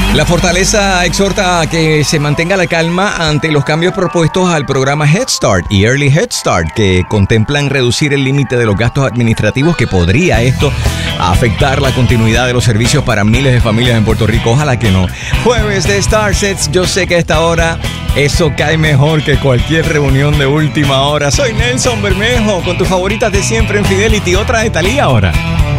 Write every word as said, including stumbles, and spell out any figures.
La Fortaleza exhorta a que se mantenga la calma ante los cambios propuestos al programa Head Start y Early Head Start, que contemplan reducir el límite de los gastos administrativos, que podría esto afectar la continuidad de los servicios para miles de familias en Puerto Rico. Ojalá que no. Jueves de Star Sets, yo sé que a esta hora eso cae mejor que cualquier reunión de última hora. Soy Nelson Bermejo, con tus favoritas de siempre en Fidelity, otra de Thalía ahora.